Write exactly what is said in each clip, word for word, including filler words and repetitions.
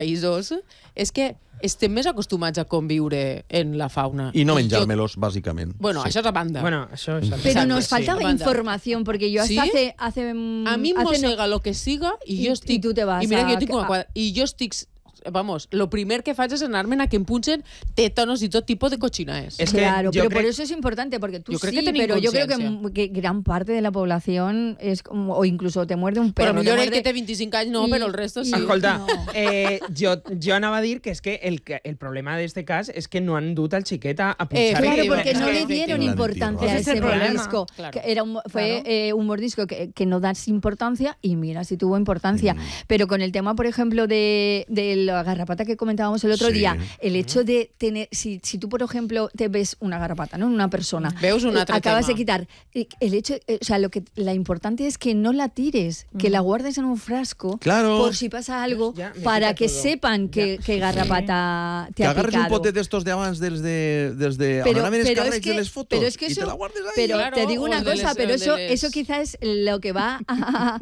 països és que estem més acostumats a conviure en la fauna. I no menjar-me-los, bàsicament. Bueno, sí. això és a banda. Bueno, això és a Pero banda. nos falta sí, información, porque yo hasta ¿Sí? hace... hace A mi hace mossega lo que siga i I- jo estic... i tu te vas I mira que a- jo tinc una a- quadra... I jo estic... Vamos, lo primer que faig és anar-me'n a que em punxen tétanos y todo tipo de cochinaes. Es que claro, yo pero creo- por eso es importante, porque tú Yo creo sí, que tenéis pero yo creo que, conciencia. que gran parte de la población es como, o incluso te muerde un perro. Però millor te el muerde- que té vint-i-cinc anys no, I- però el resto sí. i- Escolta, No. eh, jo, jo anava a dir que és que el, que- el problema d'este cas és que no han dut al xiquet a, a punxar-li. Claro, porque Es no que le dieron efectivamente. importancia Ese a es ese el problema. mordisco. Claro. Que era un, fue Claro. eh, un mordisco que, que no das importancia y mira si tuvo importancia. Mm. Pero con el tema, por ejemplo, de, de la garrapata que comentábamos el otro Sí. día, el hecho de tener, si, si tú, por ejemplo, te ves una garrapata, ¿no? En una persona, Veus un altre acabas tema. de quitar, eh, el hecho, eh, o sea, lo que la importante es que no la tires, que la guardes en un frasco Claro. por si pasa algo, Ya, me para quita que todo. sepan que, que garrapata te Que ha agarres picado. un potet d'estos d'abans dels de, dels de Pero, on anaven els pero es càrrecs que, de les fotos pero es que i eso, te la guardes ahí. pero Claro, te digo o una el de cosa, les- pero el de eso, les- eso quizás es lo que va a,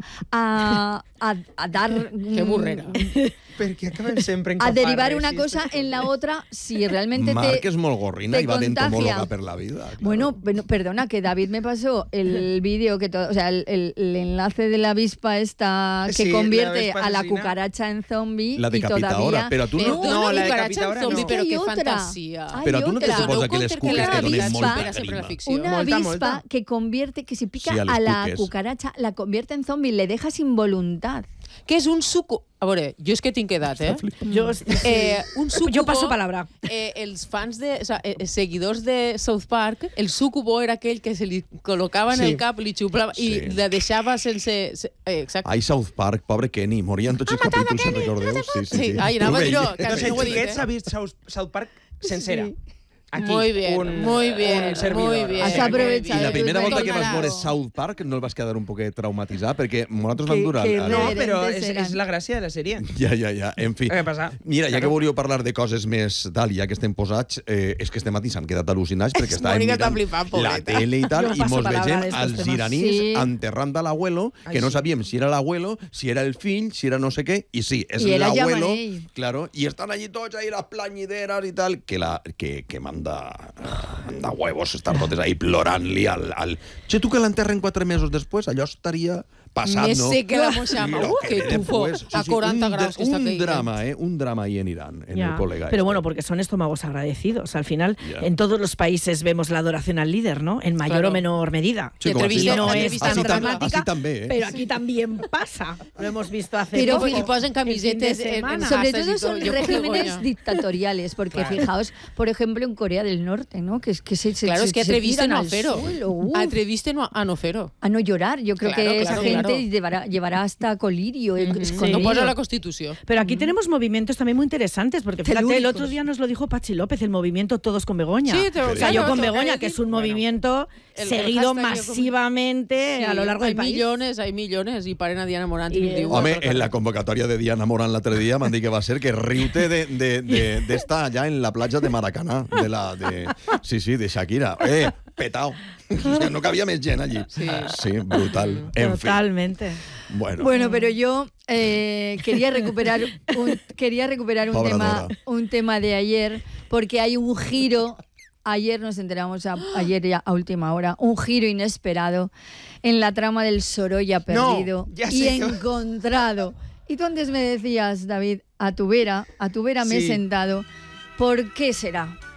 a, a, a dar... Qué burrera. Perquè acabem sempre en A caparres, derivar una sí, cosa sí. en la otra si realmente Marc te... és molt gorrina te i va d'entomòloga contagia. per la vida. Claro. Bueno, bueno, perdona, que David me pasó el vídeo, que to- o sea, el, el- el enlace de la avispa esta que Sí, la convierte avispa a la asesina. cucaracha en zombie La y decapitadora, todavía... però tu Pero no... no, No, la cucaracha decapitadora en zombie, no. pero Es que qué hay otra. fantasía. Hay Però tu no te otra. suposa que Doneu les compte que cuques la te donen avispa- molta era sempre la grima? ficció. Una Molta, avispa molta. que convierte, que si pica Sí, a les a la cuques. cucaracha, la convierte en zombie, le deja sin voluntad. Que és un suco... A veure, jo és que tinc edat, eh? Yo, eh un sucubo, yo paso palabra. Eh, els fans de... O sea, eh, seguidors de South Park, el sucubo era aquell que se li col·locava en Sí. el cap, li xuplava Sí. i la deixava sense... se- Eh, exacte. Ai, South Park, pobre Kenny, moria en tots els capítols, se'n recordeu? Sí, sí, Sí, sí. ai, anava a dir-ho, Ho que veia. Doncs no el ho he dit, xiquet eh? s'ha vist South, South Park sencera. Sí. Aquí, Muy bien, un, muy bien, un servidor. muy bien. Has aprovechado. I la primera Pues volta que vas tornarà. veure South Park no el vas quedar un poquet traumatitzat perquè nosaltres vam Que- durar... que al- No, Reverentes però és, eran. és la gràcia de la sèrie. Ja, ja, ja. En fi. Què passa? Mira, ja Claro. que volíeu parlar de coses més tal, ja que estem posats, eh, és que estem matí s'han quedat al·lucinats perquè estàvem Mònica està mirant flipant, la pobreta. tele i tal, Jo i paso mos palabra vegem de estos als temes. iranís Sí. enterrant a l'abuelo, que Ai, no sí. sabíem si era l'abuelo, si era el fill, si era no sé què, i sí, és I era l'abuelo, Yamanei. claro, i estan allí tots ahí las plañideras i tal, que, la, que, que manda, manda huevos estar totes ahí plorant-li al... al... Che, tu que l'enterren quatre mesos després, allò estaria passat, Més no? sé que la moixama. Lo Uh, que ve tufo. después. A quaranta un, graus que un està caient. drama, eh? Un drama ahí en Irán, en Ya, el colega. pero este. bueno, porque son estómagos agradecidos. Al final, Ya. en todos los países vemos la adoración al líder, ¿no? En mayor Claro. o menor medida. Sí, Y com entrevista- aquí, no así- es así tan tam- dramática, así també, eh? pero aquí también pasa. Lo hemos visto hace Pero poco. I posen camisetes el fin de en- en semana. Sobre Hashtag todo y todo, son yo regímenes vergüenza. dictatoriales, porque Claro. fijaos, por ejemplo, en Corea del Norte, ¿no? Que es que se, se, Claro, se- es que se atreviste tiran no a al fer-ho. suelo, uf, Atreviste no a no fer-ho. a no llorar. Yo creo Claro, que esa claro, gente claro. llevará, llevará hasta colirio. eh, escondido. No posa la Constitució. Pero aquí tenemos movimientos también muy interesantes, porque fíjate, el Telúricos. otro día nos lo dijo Pachi López, el movimiento Todos con Begoña. Sí, te- o sea, yo claro, con claro, Begoña, claro, que es un bueno. movimiento El- el seguido hashtag yo con- masivamente Sí, a lo largo hay del país. millones, hay millones, i paren a Diana Morant i, I, li diu... Home, en la convocatòria de Diana Morant l'altre dia m'han dit que va ser que riu-te de, de, de, d'estar allà en la platja de Maracanà, de la, de, sí, sí, de Shakira. Eh, petao. No cabia més gent allí. Sí. Sí, brutal. En fi. Totalmente. Bueno, Bueno, pero yo eh, quería recuperar un, quería recuperar un Pobra tema, Dora. un tema de ayer, porque hay un giro. Ayer nos enteramos, a- ayer ya a última hora, un giro inesperado en la trama del Sorolla perdido ya y sé que- encontrado. Y tú antes me decías, David, a tu vera, a tu vera me he Sí. sentado. ¿Por qué será?